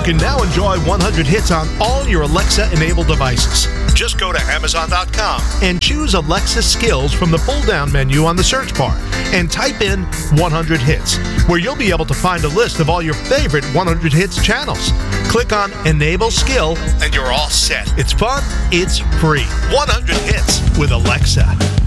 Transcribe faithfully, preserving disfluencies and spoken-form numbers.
can now enjoy one hundred hits on all your Alexa-enabled devices. Just go to Amazon dot com and choose Alexa Skills from the pull-down menu on the search bar and type in one hundred hits, where you'll be able to find a list of all your favorite one hundred hits channels. Click on Enable Skill and you're all set. It's fun, it's free. one hundred hits with Alexa.